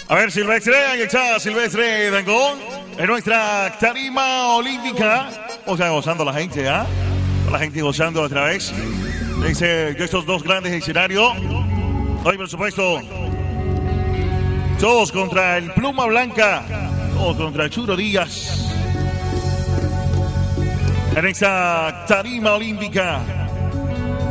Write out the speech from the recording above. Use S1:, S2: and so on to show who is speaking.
S1: A ver, Silvestre, ahí está Silvestre Dangond en nuestra tarima olímpica. O sea, gozando la gente, ¿ah? La gente gozando otra vez de estos dos grandes escenarios. Hoy, por supuesto, todos contra el Pluma Blanca, todos contra Churo Díaz. En esta tarima olímpica.